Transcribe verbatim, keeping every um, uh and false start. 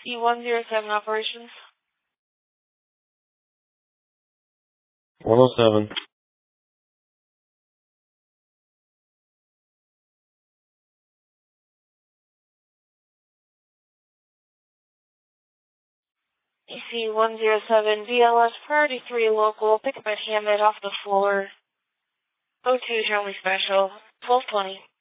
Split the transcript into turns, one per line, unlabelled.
C one zero seven operations.
one oh seven.
C one zero seven, V L S priority three local, pick up at Hammett off the floor. O two Charlie Special, twelve twenty.